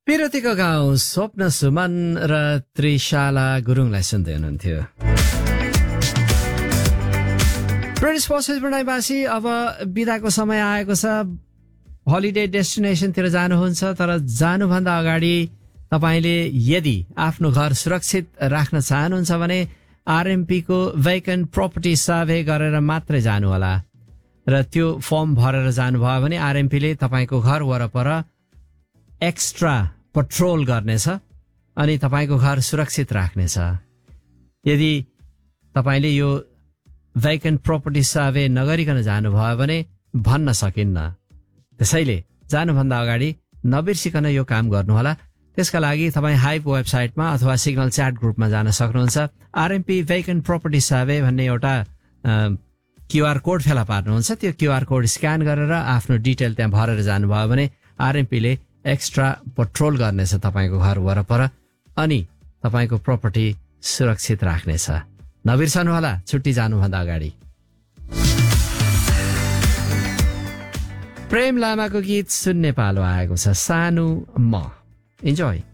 पिरतीको गाउँ स्वप्न सुमन र त्रिशाला गुरुङलाई सुन्दै हुनुहुन्थ्यो। ब्रिटिस पोस्टेज प्रणालीवासी अब बिदाको समय आएको छ। हलिडे डेस्टिनेसनतिर जानुहुन्छ, तर जानुभन्दा अगाडि तपाईले यदि आफ्नो घर सुरक्षित राख्न चाहनुहुन्छ भने आरएमपी को वेकेन्ट प्रपर्टी सर्वे गरेर मात्रै जानुहोला र त्यो फर्म भरेर जानुभयो भने आरएमपी ले तपाईको घर वरपर एक्स्ट्रा पेट्रोल गर्नेछ अनि तपाईको घर सुरक्षित राख्नेछ। यदि तपाईले यो वेकेन्ट प्रपर्टी सर्वे नगरिकन जानुभयो भने भन्न सकिन्न। त्यसैले जानुभन्दा अगाडि नबिर्सिकन यो काम गर्नुहोला। त्यसका लागि तपाईं हाइप वेबसाइटमा अथवा सिग्नल च्याट ग्रुपमा जान सक्नुहुन्छ। आरएमपी वेकेन्ट प्रपर्टी सर्वे भन्ने एउटा क्यूआर कोड फेला पार्नुहुन्छ। त्यो क्यूआर कोड स्क्यान गरेर आफ्नो डिटेल त्यहाँ भरेर जानुभयो भने आरएमपी ले एक्स्ट्रा पेट्रोल गर्नेछ तपाईको घर वरपर अनि तपाईको प्रपर्टी सुरक्षित राख्नेछ। नबिर्सनुहोला छुट्टी जानुभन्दा अगाडि। प्रेम लामाको गीत सुन्ने पालो आएको छ, सानो म। इन्जोय।